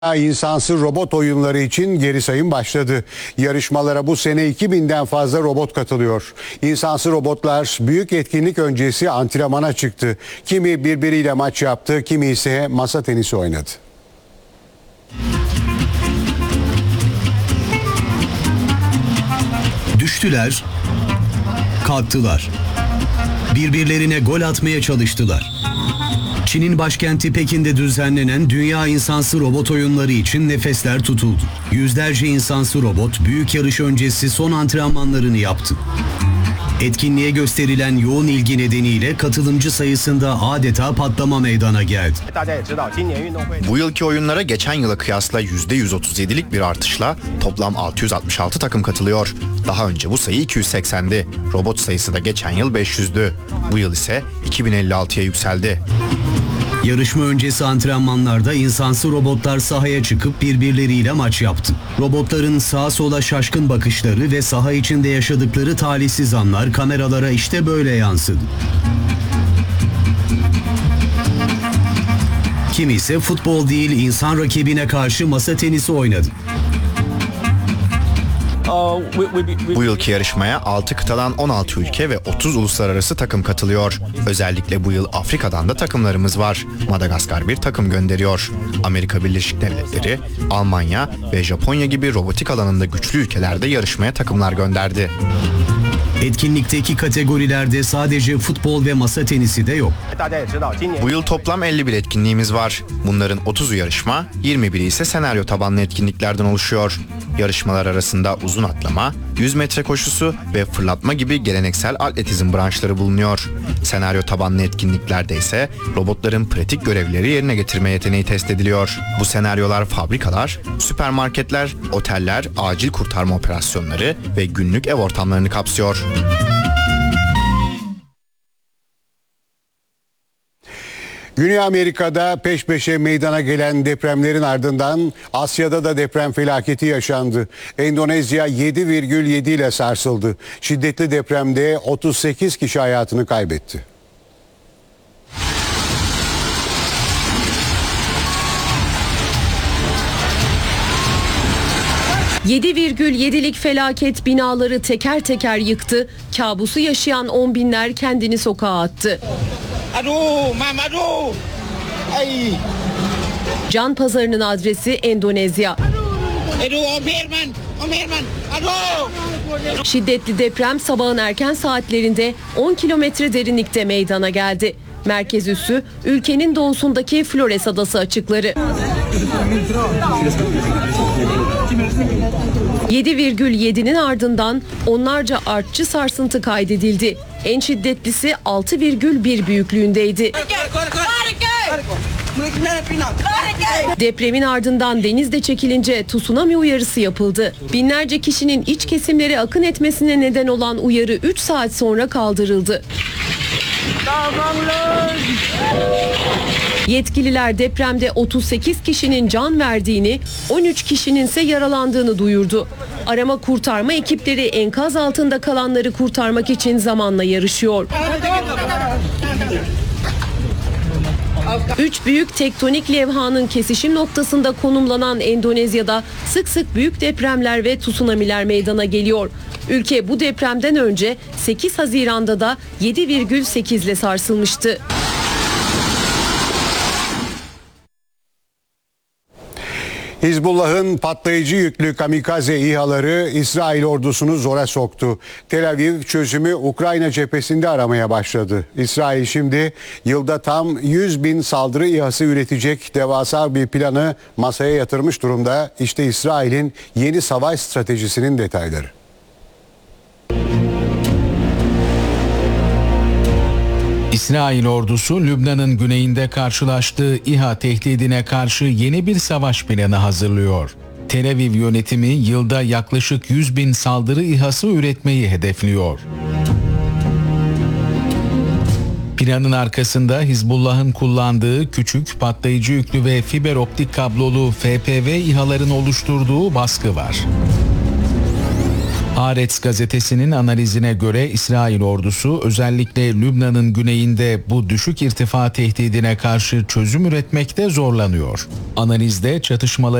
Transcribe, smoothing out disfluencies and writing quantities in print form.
İnsansız robot oyunları için geri sayım başladı. Yarışmalara bu sene 2000'den fazla robot katılıyor. İnsansız robotlar büyük etkinlik öncesi antrenmana çıktı. Kimi birbiriyle maç yaptı, kimi ise masa tenisi oynadı. Düştüler, kalktılar. Birbirlerine gol atmaya çalıştılar. Çin'in başkenti Pekin'de düzenlenen Dünya İnsansız Robot Oyunları için nefesler tutuldu. Yüzlerce insansız robot büyük yarış öncesi son antrenmanlarını yaptı. Etkinliğe gösterilen yoğun ilgi nedeniyle katılımcı sayısında adeta patlama meydana geldi. Bu yılki oyunlara geçen yıla kıyasla %137'lik bir artışla toplam 666 takım katılıyor. Daha önce bu sayı 280'di. Robot sayısı da geçen yıl 500'dü. Bu yıl ise 2056'ya yükseldi. Yarışma öncesi antrenmanlarda insansız robotlar sahaya çıkıp birbirleriyle maç yaptı. Robotların sağa sola şaşkın bakışları ve saha içinde yaşadıkları talihsiz anlar kameralara işte böyle yansıdı. Kimi ise futbol değil insan rakibine karşı masa tenisi oynadı. Bu yılki yarışmaya 6 kıtadan 16 ülke ve 30 uluslararası takım katılıyor. Özellikle bu yıl Afrika'dan da takımlarımız var. Madagaskar bir takım gönderiyor. Amerika Birleşik Devletleri, Almanya ve Japonya gibi robotik alanında güçlü ülkelerde yarışmaya takımlar gönderdi. Etkinlikteki kategorilerde sadece futbol ve masa tenisi de yok. Bu yıl toplam 51 etkinliğimiz var. Bunların 30'u yarışma, 21'i ise senaryo tabanlı etkinliklerden oluşuyor. Yarışmalar arasında uzun atlama, 100 metre koşusu ve fırlatma gibi geleneksel atletizm branşları bulunuyor. Senaryo tabanlı etkinliklerde ise robotların pratik görevleri yerine getirme yeteneği test ediliyor. Bu senaryolar fabrikalar, süpermarketler, oteller, acil kurtarma operasyonları ve günlük ev ortamlarını kapsıyor. Güney Amerika'da peş peşe meydana gelen depremlerin ardından Asya'da da deprem felaketi yaşandı. Endonezya 7,7 ile sarsıldı. Şiddetli depremde 38 kişi hayatını kaybetti. ...7,7'lik felaket binaları teker teker yıktı. Kabusu yaşayan 10 binler kendini sokağa attı. Can pazarının adresi Endonezya. Şiddetli deprem sabahın erken saatlerinde 10 kilometre derinlikte meydana geldi. Merkez üssü ülkenin doğusundaki Flores Adası açıkları. 7,7'nin ardından onlarca artçı sarsıntı kaydedildi. En şiddetlisi 6,1 büyüklüğündeydi. Depremin ardından denizde çekilince tsunami uyarısı yapıldı. Binlerce kişinin iç kesimlere akın etmesine neden olan uyarı 3 saat sonra kaldırıldı. Yetkililer depremde 38 kişinin can verdiğini, 13 kişinin ise yaralandığını duyurdu. Arama kurtarma ekipleri enkaz altında kalanları kurtarmak için zamanla yarışıyor. 3 büyük tektonik levhanın kesişim noktasında konumlanan Endonezya'da sık sık büyük depremler ve tsunamiler meydana geliyor. Ülke bu depremden önce 8 Haziran'da da 7,8 ile sarsılmıştı. Hizbullah'ın patlayıcı yüklü kamikaze İHA'ları İsrail ordusunu zora soktu. Tel Aviv çözümü Ukrayna cephesinde aramaya başladı. İsrail şimdi yılda tam 100 bin saldırı İHA'sı üretecek devasa bir planı masaya yatırmış durumda. İşte İsrail'in yeni savaş stratejisinin detayları. İsrail ordusu Lübnan'ın güneyinde karşılaştığı İHA tehdidine karşı yeni bir savaş planı hazırlıyor. Tel Aviv yönetimi yılda yaklaşık 100 bin saldırı İHA'sı üretmeyi hedefliyor. Planın arkasında Hizbullah'ın kullandığı küçük patlayıcı yüklü ve fiber optik kablolu FPV İHA'ların oluşturduğu baskı var. Haaretz gazetesinin analizine göre İsrail ordusu özellikle Lübnan'ın güneyinde bu düşük irtifa tehdidine karşı çözüm üretmekte zorlanıyor. Analizde çatışmaları